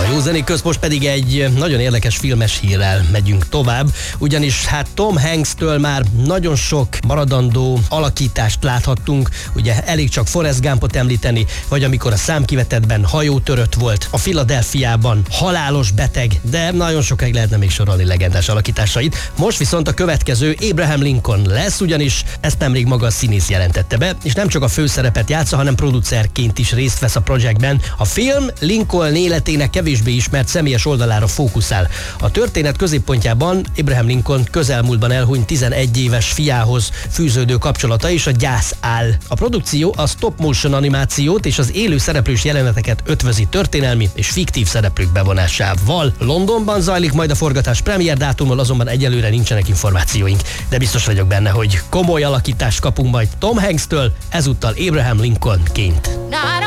Jó zenék közt most pedig egy nagyon érdekes filmes hírrel megyünk tovább, ugyanis Tom Hanks-től már nagyon sok maradandó alakítást láthattunk, ugye elég csak Forrest Gumpot említeni, vagy amikor a Számkivetetben hajótörött volt, a Philadelphiában halálos beteg, de nagyon sokáig lehetne még sorolni legendás alakításait. Most viszont a következő Abraham Lincoln lesz, ugyanis ezt nemrég maga a színész jelentette be, és nem csak a főszerepet játsza, hanem producerként is részt vesz a projektben. A film Lincoln életének kevésbé ismert személyes oldalára fókuszál. A történet középpontjában Abraham Lincoln közelmúltban elhunyt 11 éves fiához fűződő kapcsolata és a gyász áll. A produkció a stop motion animációt és az élő szereplős jeleneteket ötvözi történelmi és fiktív szereplők bevonásával. Londonban zajlik majd a forgatás, premier dátumról azonban egyelőre nincsenek információink, de biztos vagyok benne, hogy komoly alakítást kapunk majd Tom Hanks-től, ezúttal Abraham Lincolnként.